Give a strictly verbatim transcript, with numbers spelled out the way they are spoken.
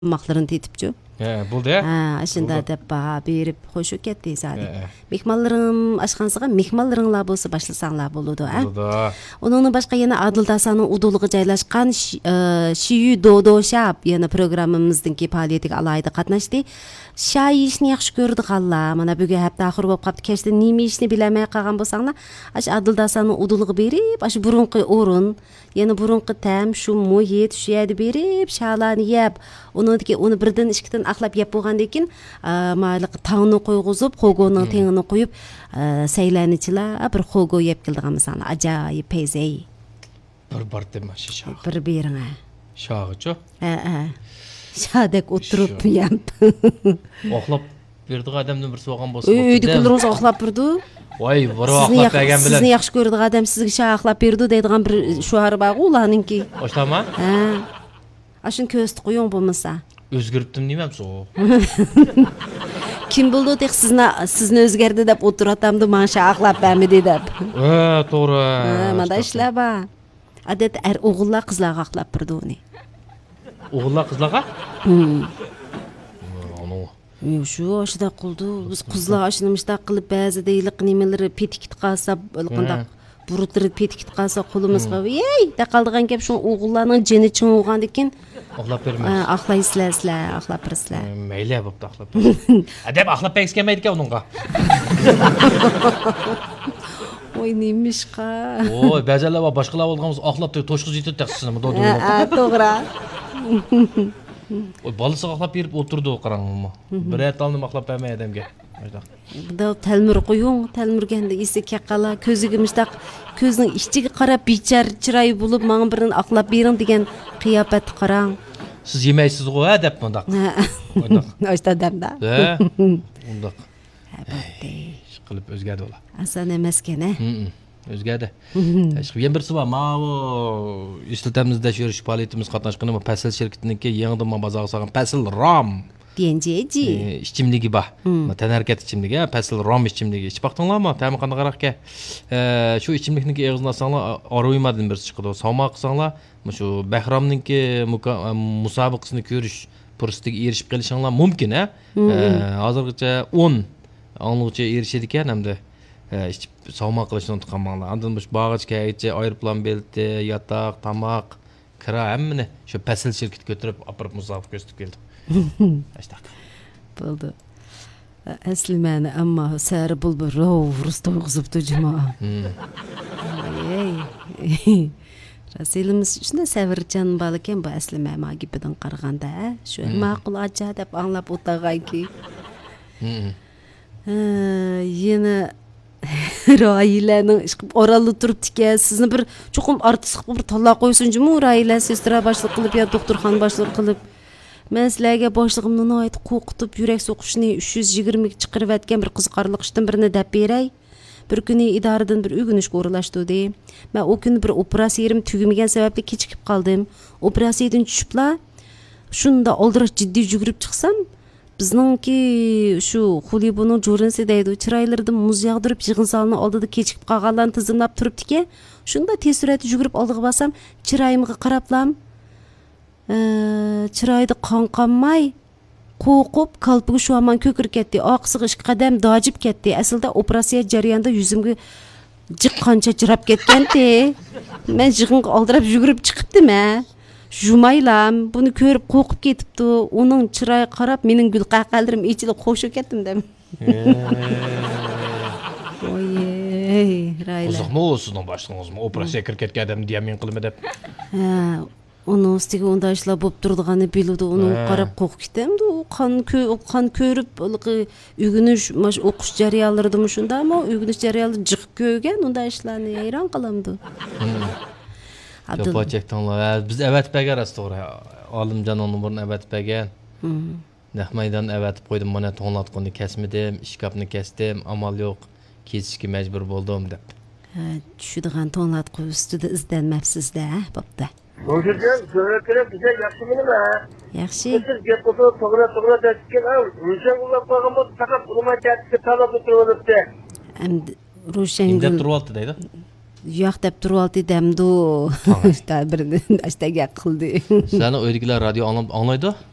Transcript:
Maklarını tetipçu. He, buldu ya. Ha, aşında dep baha berip hoşu ketdi zadi. Mehmanlarım aşqansıga mehmanlarыңlar bolsa başlasаңlar boludu, ha. Buludu. Onun başqa yana Adil Dasanın uduluğu jaylaşqan Şiyu Dodo Şap yana programımızdınki faaliyetik alayda qatnaşdı. Şay işini yaxşı gördük Allah. Mana bugün hep daxir bolup qaptı. Keşte nime işini bilemey qalgan bolsаңlar, aş Adil Dasanın uduluğu berip, aş burunqi orun, yana burunqi tam şu muhit şu yerdi berip, şalany yep. Onundaki onu birden işkiden aqlap yep bolgandan keyin, mayliq tağını qoyguzup, xogonun tengini qoyup, saylanıcılar bir xogo yep keldigan bolsаңlar. Ajayip pezey. Bir bar dema şağı. Bir beriň ha. Şağıçı. Ha ha. Şadek oturup yap. Oqlap berdiğ adamdan bir soğan bolsa. Öydükleriniz oqlap berdi. Vay, bir oqlap bergen bilen. Sizni yaxşı gördüğü adam sizge şa oqlap berdi deydigan bir şuarı bar ulanınki. Oşlama? Ha. Aşın köstü qoyun bolmasa. Özgürüpdim demem so. Kim buldu dek sizni sizni özgerdi dep oturatamdı manşa oqlap bermedi dep. Ha, to'g'ri. Ha, manda ishlar bor. Adat er o'g'illar qizlarga oqlap berdi uni. O'g'illar qizlarga? Hmm. Onu. Yo, shu oshida qildi. Biz qizlar oshnimishda qilib ba'zida iliq nimalar petikit qalsa, qandaq burutlar petikit qalsa qo'limizga, "Ey!" da qoldigan gap shu o'g'illarning jini ching'ilgan ekan. Oqlab bermez. Aqlaysizlar, sizlar, aqlab bersizlar. Mayli bo'pti, aqlab. Adab aqlab bergisi kelmaydi ekan uningga. Oy, nemishqa. Oy, ba'zilar va boshqalar bo'lganmiz aqlab to'shqi yetib taqsisini bu Ha, to'g'ri. Oy, balasi aqlab berib o'tirdi qarangmi. Bir aytalni aqlab bermay adamga. Bunda talmir qo'ying, talmirganda esi kaqala, ko'ziga mishtaq, ko'zining ichiga qarab bichar chiroyi bo'lib, menga birini aqlab bering degan qiyofat qarang. Siz yemaysiz qo'y, deb bundaq. Bundaq. Oshda damda. Ha? Bundaq. Albatta. Qilib o'zgardi ular. Asan emaskan, ha? O'zgardi. Yana birsi bor, mana bu ishlatamizda yurish faoliyatimiz qatnashqanimi Pasal shirkatiniki yangidan bozorga solgan Pasal Rom. Diyenceji. İçimligi bor. Tanarkat içimligi, Pasal Rom içimligi. İchib baqdinglarmi? Ta'mi qanday qaraqka? Shu içimlikniki og'zini olsanglar, oruymadan bir chiqadi. Savma qilsanglar, shu Bahromniki musobaqasini ko'rish fursatiga erishib qolishinglar mumkin, ha? Hozirgacha o'n ongacha erishadi ekan hamda. İchib savma qilishni unutqanmanglar. Andan bu bag'achgacha aeroplan belti, yotoq, tamoq, kira hammani shu Pasal shirkati ko'tarib, apirib musobaqa ko'rsatib keldi. Aştaq. Buldu. Asli məni amma səhər bulbur rus toyğuzubdu cuma. Ey. Rasilimiz şunda səvircan balıken bu asli məma gibidən qarğanda, şu maqul aca dep anlap otağay ki. Yine Railənin oralı turub tikə sizni bir çoxum artistlik bir talla qoysun cuma Railə sestra başlıq qılıb ya doktorxan başlıq qılıb. Men sizlarga boshlig'imni noyat qo'qitib, yurak so'qishini uch yuz yigirma chiqarib atgan bir qiziqarli ishdan birini deb beray. Bir kuni idoradan bir o'rganishga o'ralashdi. Men o kuni bir operatsiyaim tugamagan sababli kechikib qoldim. Operatsiyadan tushibla shunda oldirash jiddiy yugurib chiqsam, bizningki shu Xulibonning jo'rinsi deydi, chiroylardan muz yog'dirib yig'in saloni oldida kechikib qolganlarni tizimlab turibdi-ki, shunda tez suratda yugurib oldiga borsam, chiroyimga qarablam chiroyda qon qonmay qo'rqib qalbiga shu hamon ko'kirib ketdi, oqisiga ikki qadam dojib ketdi. Aslida operatsiya jarayonida yuzimga jiq qancha jirab ketgandi. Men jig'inga oldirib yugurib chiqibdim-a. Jumaylam buni ko'rib qo'rqib ketibdi. Uning chiroyi qarab mening gul qaqaldirim ichilib qo'shib ketdim dem. Oy, Rayla. Uzoqmi o'sizning boshlig'ingizmi operatsiya kirib ketgan odam deya men qilma deb. Ha. Onun ustiga unda ishlar bo'lib turdigani biludi, uni qarab qo'rqib ketdim-da, u qon qon ko'rib, o'g'inish, mash o'qish jarayonlarida shundami, o'g'inish jarayonlarida jiq ko'rgan, unda ishlarni hayron qolamdi. Yapacaklar. Biz evet bəgər to'g'ri. Olimjon onu burun evet bəgər. Nahmaydan evet qo'ydim, mana to'nglatqonni kesmedim, ishkapni kesdim, amal yo'q, kesishga majbur bo'ldim deb. Ha, tushadigan to'nglatqi ustida izlanmabsiz-da, bo'pti. Hocam, söyletiler bize yaptı mı be? Yaxshi. Siz gep otu to'g'ri to'g'ri deskil al. Rushan ular qo'ygan faqat ulama chatga talab o'tiribdi. Endi Rushan deb turibdi deydi. Yo'q deb turibdi demdi. İşte bir ashtaga qildi. Seni uydagilar radio anglaydi?